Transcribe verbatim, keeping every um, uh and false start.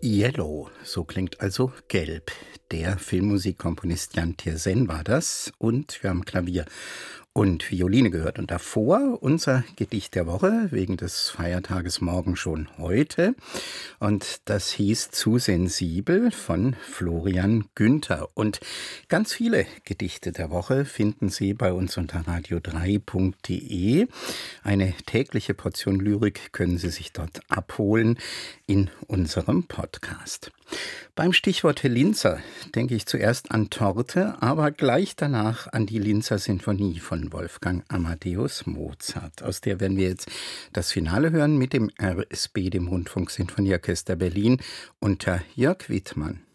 Yellow, so klingt also gelb. Der Filmmusikkomponist Jan Tiersen war das und wir haben Klavier und Violine gehört. Und davor unser Gedicht der Woche, wegen des Feiertages morgen schon heute. Und das hieß Zu sensibel von Florian Günther. Und ganz viele Gedichte der Woche finden Sie bei uns unter radio drei punkt de. Eine tägliche Portion Lyrik können Sie sich dort abholen in unserem Podcast. Beim Stichwort Linzer denke ich zuerst an Torte, aber gleich danach an die Linzer Sinfonie von Wolfgang Amadeus Mozart. Aus der werden wir jetzt das Finale hören mit dem R S B, dem Rundfunksinfonieorchester Berlin, unter Jörg Wittmann.